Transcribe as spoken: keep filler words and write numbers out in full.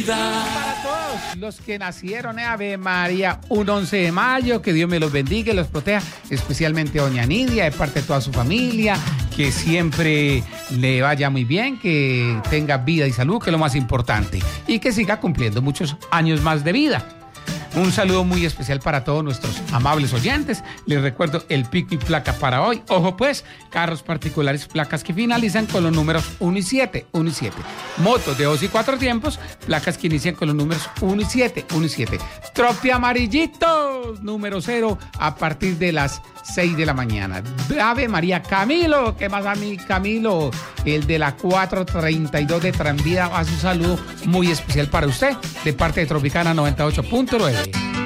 Navidad. Para todos los que nacieron, eh, Ave María, un once de mayo, que Dios me los bendiga y los proteja, especialmente a doña Nidia, de parte de toda su familia, que siempre le vaya muy bien, que tenga vida y salud, que es lo más importante, y que siga cumpliendo muchos años más de vida. Un saludo muy especial para todos nuestros amables oyentes. Les recuerdo el pico y placa para hoy. Ojo pues, carros particulares, placas que finalizan con los números uno y siete, uno y siete. Motos de dos y cuatro tiempos, placas que inician con los números uno y siete, uno y siete. Tropi amarillitos, número cero, a partir de las seis de la mañana. Ave María, Camilo, ¿qué más a mí, Camilo? El de la cuatro treinta y dos de Tranvía, hace un saludo muy especial para usted, de parte de Tropicana noventa y ocho punto nueve.